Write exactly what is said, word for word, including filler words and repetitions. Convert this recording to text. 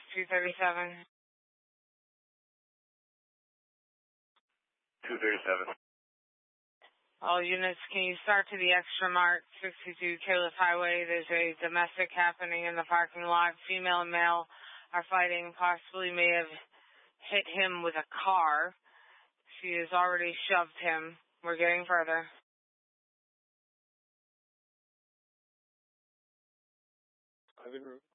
two thirty-seven. two thirty-seven. All units, can you start to the Extra Mart, sixty-two Calif Highway? There's a domestic happening in the parking lot. Female and male are fighting, possibly may have hit him with a car. She has already shoved him. We're getting further. Ivan Road.